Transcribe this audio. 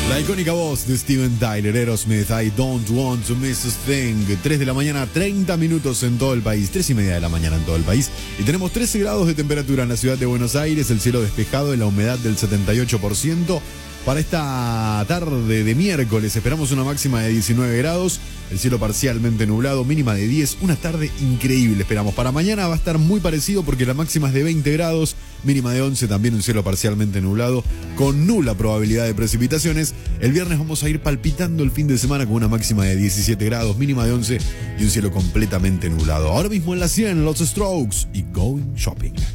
La icónica voz de Steven Tyler, Aerosmith, I Don't Want to Miss a Thing. 3 de la mañana, 30 minutos en todo el país, 3:30 de la mañana en todo el país. Y tenemos 13 grados de temperatura en la ciudad de Buenos Aires, el cielo despejado y la humedad del 78%. Para esta tarde de miércoles esperamos una máxima de 19 grados, el cielo parcialmente nublado, mínima de 10, una tarde increíble esperamos. Para mañana va a estar muy parecido porque la máxima es de 20 grados, mínima de 11, también un cielo parcialmente nublado, con nula probabilidad de precipitaciones. El viernes vamos a ir palpitando el fin de semana con una máxima de 17 grados, mínima de 11 y un cielo completamente nublado. Ahora mismo en la 100, los Strokes y Going Shopping.